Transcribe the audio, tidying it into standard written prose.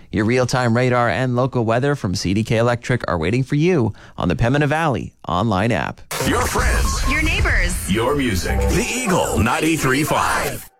Your real-time radar and local weather from CDK Electric are waiting for you on the Pembina Valley online app. Your friends. Your neighbors. Your music. The Eagle 93.5.